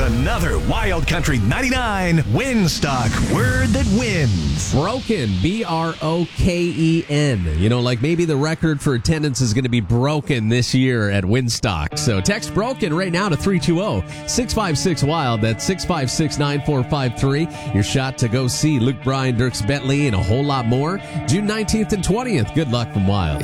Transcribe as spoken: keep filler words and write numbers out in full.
another Wild Country ninety-nine Winstock Word That Wins. Broken, B R O K E N. You know, like maybe the record for attendance is going to be broken this year at Winstock. So text broken right now to three two zero, six five six, WILD. That's six five six, nine four five three. Your shot to go see Luke Bryan, Dierks Bentley, and a whole lot more. June nineteenth and twentieth. Good luck from Wild.